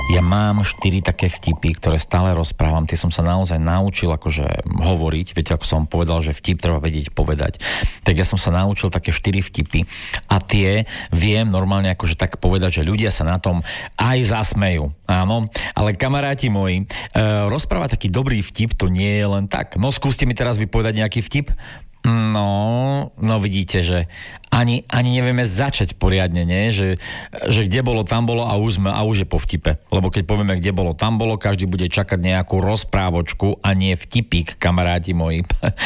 Ja mám 4 také vtipy, ktoré stále rozprávam. Tie som sa naozaj naučil akože hovoriť. Viete, ako som povedal, že vtip treba vedieť povedať. Tak ja som sa naučil také 4 vtipy a tie viem normálne akože tak povedať, že ľudia sa na tom aj zasmejú. Áno, ale kamaráti moji, rozprávať taký dobrý vtip to nie je len tak. No skúste mi teraz vypovedať nejaký vtip. No vidíte, že ani nevieme začať poriadne, nie? Že kde bolo, tam bolo a už je po vtipe. Lebo keď povieme, kde bolo, tam bolo, každý bude čakať nejakú rozprávočku a nie vtipík, kamaráti moji.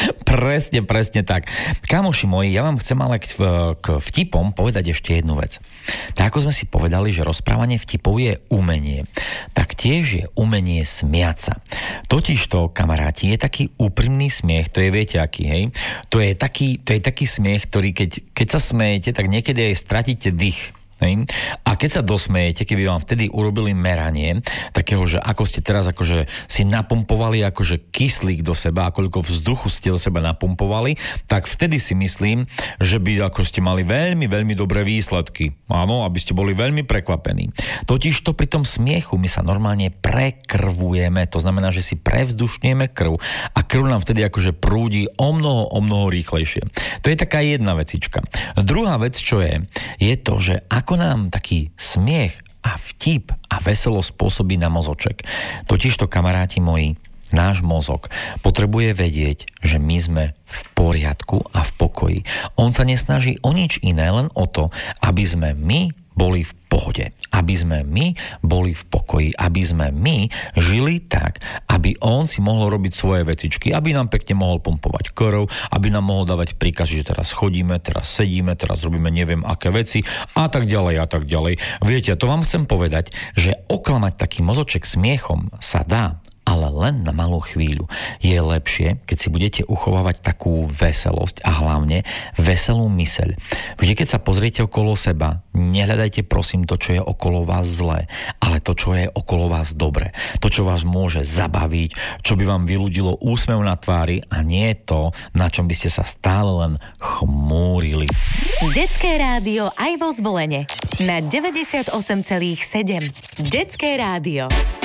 presne tak. Kamoši moji, ja vám chcem ale k vtipom povedať ešte jednu vec. Tak ako sme si povedali, že rozprávanie vtipov je umenie, tak tiež je umenie smiať sa. Totižto, kamaráti, je taký úprimný smiech, to je viete aký, hej? To je taký smiech, ktorý keď sa smejete, tak niekedy aj stratíte dých. A keď sa dosmejete, keby vám vtedy urobili meranie takého, že ako ste teraz akože si napumpovali akože kyslík do seba a koľko vzduchu ste do seba napumpovali, tak vtedy si myslím, že by ako ste mali veľmi, veľmi dobré výsledky. Áno, aby ste boli veľmi prekvapení. Totiž to pri tom smiechu my sa normálne prekrvujeme, to znamená, že si prevzdušňujeme krv a krv nám vtedy akože prúdi o mnoho rýchlejšie. To je taká jedna vecička. Druhá vec, čo je to, že ako nám taký smiech a vtip a veselo spôsobí na mozoček. Totižto, kamaráti moji, náš mozog potrebuje vedieť, že my sme v poriadku a v pokoji. On sa nesnaží o nič iné, len o to, aby sme my boli v pohode, aby sme my boli v pokoji, aby sme my žili tak, aby on si mohol robiť svoje vecičky, aby nám pekne mohol pumpovať krv, aby nám mohol dávať príkazy, že teraz chodíme, teraz sedíme, teraz robíme neviem aké veci a tak ďalej a tak ďalej. Viete, to vám chcem povedať, že oklamať taký mozoček smiechom sa dá, ale len na malú chvíľu. Je lepšie, keď si budete uchovávať takú veselosť a hlavne veselú myseľ. Vždy, keď sa pozriete okolo seba, nehľadajte prosím to, čo je okolo vás zlé, ale to, čo je okolo vás dobré. To, čo vás môže zabaviť, čo by vám vyľudilo úsmev na tvári a nie to, na čom by ste sa stále len chmúrili. Detské rádio aj vo Zvolene na 98,7. Detské rádio.